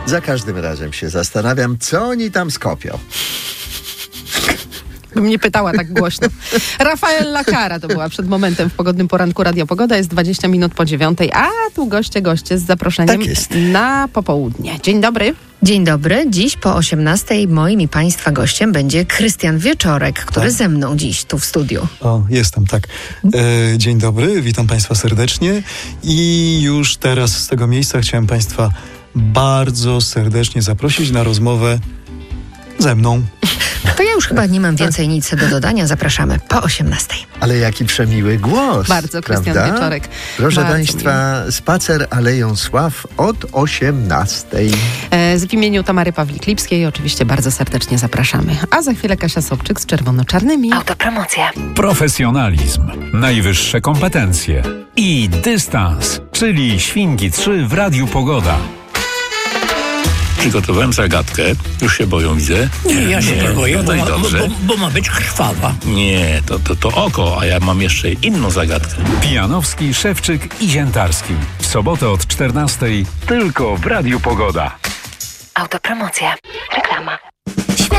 Za każdym razem się zastanawiam, co oni tam skopią. Bym nie pytała tak głośno. Rafaela Cara to była przed momentem w pogodnym poranku Radio Pogoda. Jest 20 minut po 9:00, a tu goście z zaproszeniem Tak jest. na popołudnie. Dzień dobry. Dzień dobry. Dziś po 18:00 moim i Państwa gościem będzie Krystian Wieczorek, który ze mną dziś tu w studiu. O, jestem, tak. Dzień dobry, witam Państwa serdecznie i już teraz z tego miejsca chciałem Państwa bardzo serdecznie zaprosić na rozmowę ze mną. To ja już chyba nie mam więcej nic do dodania. Zapraszamy po 18:00. Ale jaki przemiły głos. Bardzo, Krystian prawda? Wieczorek. Proszę Bardzo Państwa, spacer Aleją Sław od 18:00. W imieniu Tamary Pawlik-Lipskiej oczywiście bardzo serdecznie zapraszamy. A za chwilę Kasia Sobczyk z czerwono-czarnymi. Autopromocja. Profesjonalizm, najwyższe kompetencje i dystans, czyli Świnki 3 w Radiu Pogoda. Przygotowałem zagadkę. Już się boją, widzę. Nie, ja się nie boję, no i dobrze. bo ma być krwawa. Nie, to oko, a ja mam jeszcze inną zagadkę. Pijanowski, Szewczyk i Ziętarski. W sobotę od 14:00 tylko w Radiu Pogoda. Autopromocja. Reklama.